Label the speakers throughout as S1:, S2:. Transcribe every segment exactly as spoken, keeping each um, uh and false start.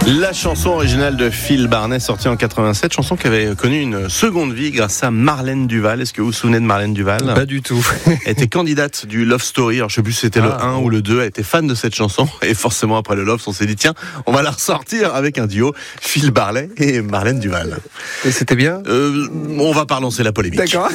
S1: La chanson originale de Phil Barnet, sortie en quatre-vingt-sept, chanson qui avait connu une seconde vie grâce à Marlène Duval. Est-ce que vous vous souvenez de Marlène Duval ?
S2: Pas du tout.
S1: Elle était candidate du Love Story. Alors, je sais plus si c'était ah, le un ou le deux. Elle était fan de cette chanson. Et forcément, après le Love, on s'est dit, tiens, on va la ressortir avec un duo, Phil Barnet et Marlène Duval.
S2: Et c'était bien ?
S1: euh, On va pas relancer la polémique.
S2: D'accord.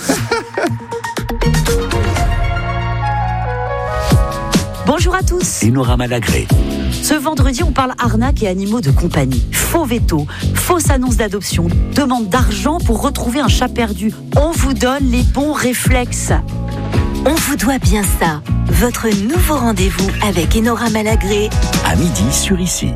S3: Bonjour à tous.
S4: Enora Malagré.
S3: Ce vendredi, on parle arnaque et animaux de compagnie. Faux veto, fausse annonce d'adoption, demande d'argent pour retrouver un chat perdu. On vous donne les bons réflexes.
S5: On vous doit bien ça. Votre nouveau rendez-vous avec Enora Malagré.
S4: À midi sur Ici.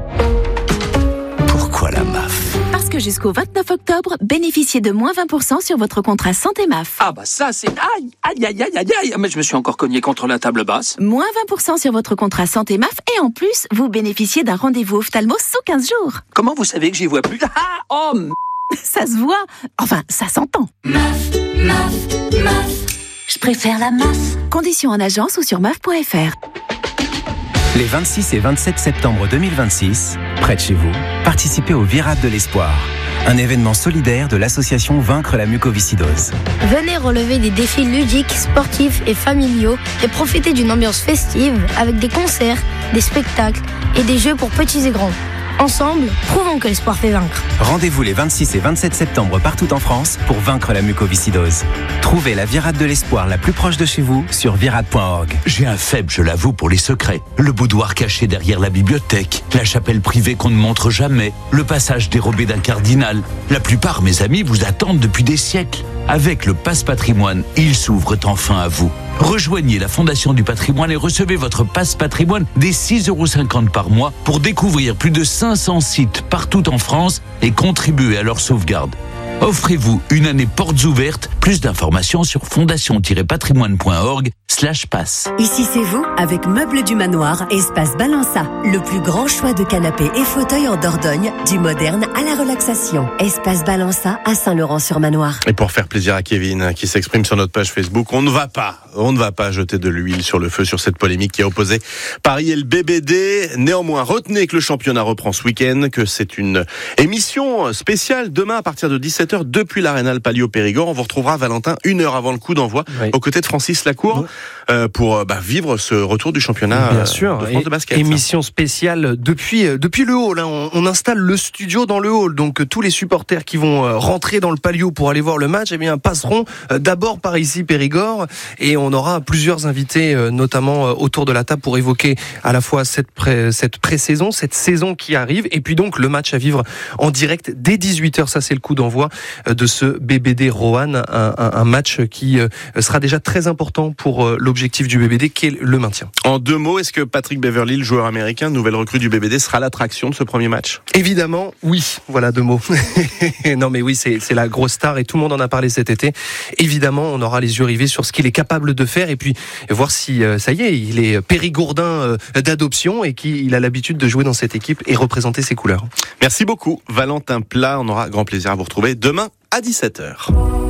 S4: Pourquoi la M A F ?
S6: Parce que jusqu'au vingt-neuf octobre, bénéficiez de moins vingt pour cent sur votre contrat santé M A F.
S7: Ah bah ça c'est... Aïe, aïe, aïe, aïe, aïe, aïe. Mais je me suis encore cogné contre la table basse.
S6: Moins vingt pour cent sur votre contrat santé M A F et en plus, vous bénéficiez d'un rendez-vous ophtalmo sous quinze jours.
S7: Comment vous savez que j'y vois plus ? Ah, oh m...
S6: Ça se voit. Enfin, ça s'entend.
S5: M A F, M A F, M A F. Je préfère la M A F.
S6: Conditions en agence ou sur M A F point F R.
S8: Les vingt-six et vingt-sept septembre deux mille vingt-six, près de chez vous, participez au Virade de l'Espoir, un événement solidaire de l'association Vaincre la mucoviscidose.
S9: Venez relever des défis ludiques, sportifs et familiaux et profitez d'une ambiance festive avec des concerts, des spectacles et des jeux pour petits et grands. Ensemble, prouvons que l'espoir fait vaincre.
S8: Rendez-vous les vingt-six et vingt-sept septembre partout en France pour vaincre la mucoviscidose. Trouvez la Virade de l'Espoir la plus proche de chez vous sur virade point org.
S4: J'ai un faible, je l'avoue, pour les secrets. Le boudoir caché derrière la bibliothèque, la chapelle privée qu'on ne montre jamais, le passage dérobé d'un cardinal. La plupart, mes amis, vous attendent depuis des siècles. Avec le Passe Patrimoine, ils s'ouvrent enfin à vous. Rejoignez la Fondation du Patrimoine et recevez votre Passe Patrimoine dès six euros cinquante par mois pour découvrir plus de cinq cents sites partout en France et contribuer à leur sauvegarde. Offrez-vous une année portes ouvertes. Plus d'informations sur fondation-patrimoine point org slash passe.
S5: Ici c'est vous avec Meubles du Manoir et Espace Balança. Le plus grand choix de canapés et fauteuils en Dordogne, du moderne à la relaxation. Espace Balança à Saint-Laurent-sur-Manoir.
S1: Et pour faire plaisir à Kevin, qui s'exprime sur notre page Facebook, on ne va pas, on ne va pas jeter de l'huile sur le feu sur cette polémique qui a opposé Paris et le B B D. Néanmoins, retenez que le championnat reprend ce week-end, que c'est une émission spéciale demain à partir de dix-sept heures depuis l'Aréna Palio Périgord. On vous retrouvera, Valentin, une heure avant le coup d'envoi, oui, aux côtés de Francis Lacour, oui, euh, pour bah, vivre ce retour du championnat
S2: Bien sûr.
S1: de France de basket.
S2: Émission spéciale depuis, depuis le hall. Hein. On, on installe le studio dans le hall. Donc euh, tous les supporters qui vont euh, rentrer dans le Palio pour aller voir le match, eh bien, passeront euh, d'abord par ici Périgord. Et on aura plusieurs invités, euh, notamment euh, autour de la table, pour évoquer à la fois cette, pré- cette pré-saison, cette saison qui arrive, et puis donc le match à vivre en direct dès dix-huit heures. Ça, c'est le coup d'envoi de ce B B D Roanne, un, un, un match qui sera déjà très important pour l'objectif du B B D, qui est le maintien. En deux mots, est-ce que Patrick Beverley, le joueur américain, nouvelle recrue du B B D, sera l'attraction de ce premier match ? Évidemment, oui. Voilà deux mots. Non mais oui, c'est, c'est la grosse star et tout le monde en a parlé cet été. Évidemment, on aura les yeux rivés sur ce qu'il est capable de faire et puis voir si, ça y est, il est périgourdin d'adoption et qu'il a l'habitude de jouer dans cette équipe et représenter ses couleurs. Merci beaucoup, Valentin Plat. On aura grand plaisir à vous retrouver demain à dix-sept heures.